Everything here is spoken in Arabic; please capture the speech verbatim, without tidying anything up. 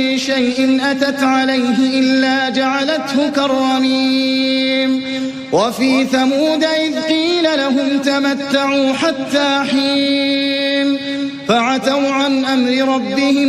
شيء أتت عليه إلا جعلته كالرميم وفي ثمود إذ قيل لهم تمتعوا حتى حين فعتوا عن أمر ربهم